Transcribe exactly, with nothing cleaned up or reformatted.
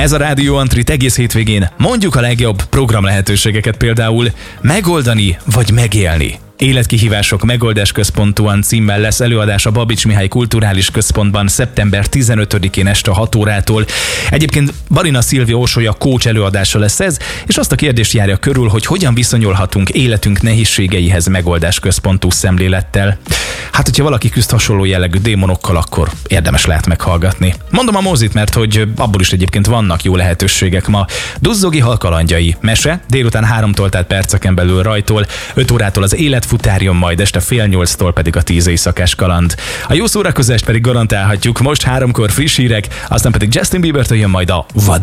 Ez a Rádió Antrit egész hétvégén mondjuk a legjobb program lehetőségeket, például megoldani vagy megélni. Életkihívások megoldásközpontúan címmel lesz előadás a Babits Mihály Kulturális Központban szeptember tizenötödikén este hat órától. Egyébként Barina Szilvia Orsolya coach előadása lesz ez, és azt a kérdést járja körül, hogy hogyan viszonyulhatunk életünk nehézségeihez megoldásközpontú szemlélettel. Hát, hogyha valaki küzd hasonló jellegű démonokkal, akkor érdemes lehet meghallgatni. Mondom a mozit, mert hogy abból is egyébként vannak jó lehetőségek ma. Duzzogi halkalandjai mese, délután háromtól, tehát perceken belül rajtól, öt órától az életfutárium, majd este fél nyolctól pedig a tíz éjszakás kaland. A jó szórakozást pedig garantálhatjuk, most háromkor friss hírek, aztán pedig Justin Biebertől jön majd a vad.